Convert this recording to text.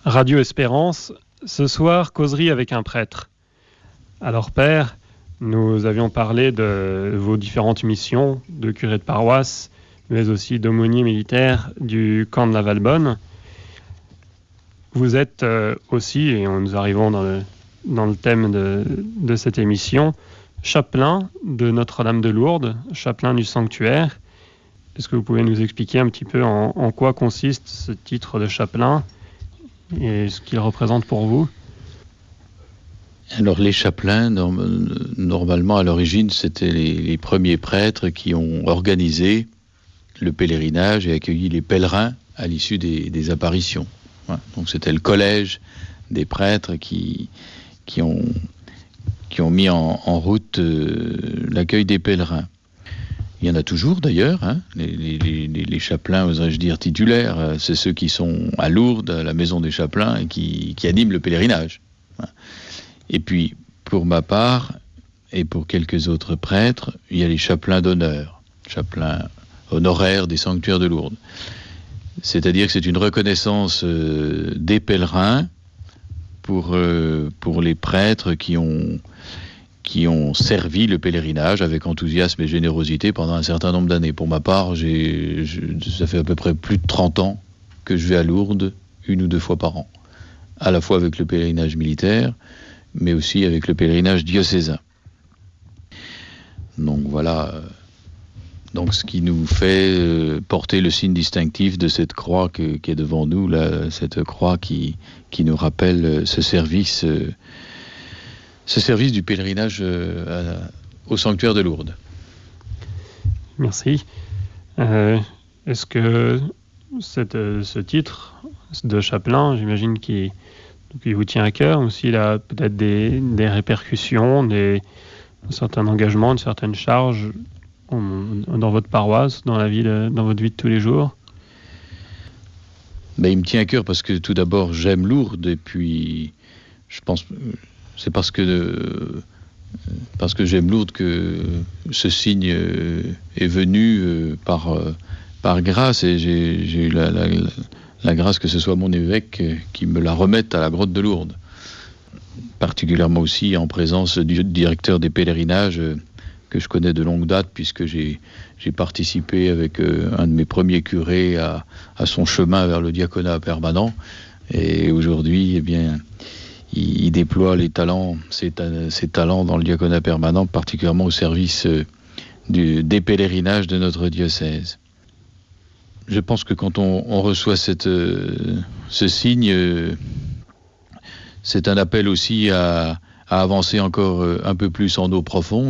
Radio Espérance, ce soir, causerie avec un prêtre. Alors Père, nous avions parlé de vos différentes missions de curé de paroisse, mais aussi d'aumônier militaire du camp de la Valbonne. Vous êtes aussi, et nous arrivons dans le thème de cette émission, chapelain de Notre-Dame de Lourdes, chapelain du sanctuaire. Est-ce que vous pouvez nous expliquer un petit peu en quoi consiste ce titre de chapelain et ce qu'il représente pour vous? Alors les chapelains, normalement à l'origine, c'était les premiers prêtres qui ont organisé le pèlerinage et accueilli les pèlerins à l'issue des apparitions. Ouais. Donc c'était le collège des prêtres qui ont mis en route l'accueil des pèlerins. Il y en a toujours d'ailleurs, hein, les chapelains, oserais-je dire, titulaires. C'est ceux qui sont à Lourdes, à la maison des chapelains, et qui animent le pèlerinage. Et puis, pour ma part, et pour quelques autres prêtres, il y a les chapelains d'honneur, chapelains honoraires des sanctuaires de Lourdes. C'est-à-dire que c'est une reconnaissance des pèlerins pour les prêtres qui ont servi le pèlerinage avec enthousiasme et générosité pendant un certain nombre d'années. Pour ma part, ça fait à peu près plus de 30 ans que je vais à Lourdes 1 ou 2 fois par an, à la fois avec le pèlerinage militaire, mais aussi avec le pèlerinage diocésain. Donc voilà, donc ce qui nous fait porter le signe distinctif de cette croix qui est devant nous, là, cette croix qui nous rappelle ce service du pèlerinage au sanctuaire de Lourdes. Merci. Est-ce que ce titre de chapelain, j'imagine qu'il vous tient à cœur, aussi il a peut-être des répercussions, un certain engagement, une certaine charge dans votre paroisse, dans votre vie de tous les jours? Il me tient à cœur parce que tout d'abord j'aime Lourdes, et puis je pense c'est parce que j'aime Lourdes que ce signe est venu par grâce, et j'ai eu la grâce que ce soit mon évêque qui me la remette à la grotte de Lourdes. Particulièrement aussi en présence du directeur des pèlerinages que je connais de longue date, puisque j'ai participé avec un de mes premiers curés à son chemin vers le diaconat permanent. Et aujourd'hui, eh bien, il déploie ses talents dans le diaconat permanent, particulièrement au service des pèlerinages de notre diocèse. Je pense que quand on reçoit ce signe, c'est un appel aussi à avancer encore un peu plus en eau profonde.